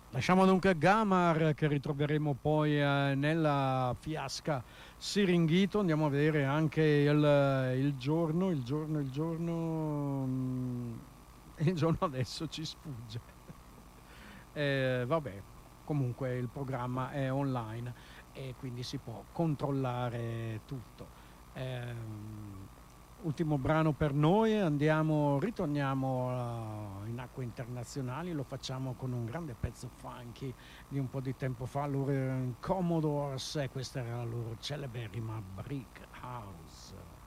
Lasciamo dunque Gamar che ritroveremo poi nella fiasca Siringhito. Andiamo a vedere anche il giorno adesso ci sfugge. Vabbè, comunque il programma è online e quindi si può controllare tutto. Ultimo brano per noi, ritorniamo in acque internazionali, lo facciamo con un grande pezzo funky di un po' di tempo fa, loro erano in Commodores e questa era la loro celeberrima Brick House.